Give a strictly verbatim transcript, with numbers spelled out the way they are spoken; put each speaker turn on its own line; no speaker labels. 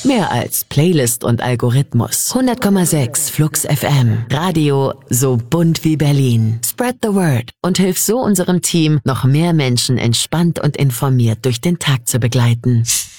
Mehr als Playlist und Algorithmus. hundert Komma sechs Flux F M. Radio so bunt wie Berlin. Spread the word und hilf so unserem Team, noch mehr Menschen entspannt und informiert durch den Tag zu begleiten.